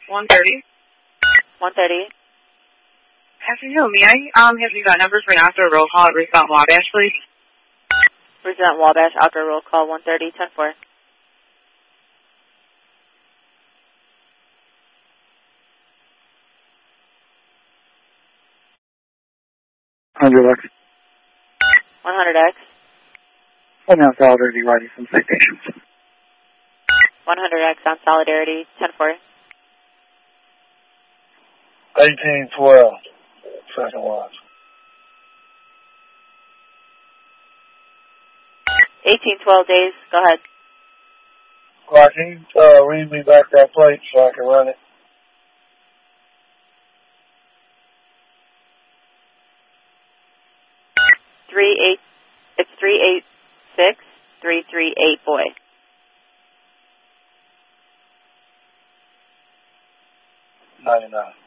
130. 130. Afternoon. May I have you got numbers for an outdoor roll call at Roosevelt and Wabash, please? Roosevelt and Wabash, outdoor roll call 130, 10-4. $100X. 100X. And now Solidarity writing some citations. 100X on Solidarity, 10-4. 1812, second watch. 1812 days, go ahead. Well, can you read me back that plate so I can run it? It's 386338, boy. 99.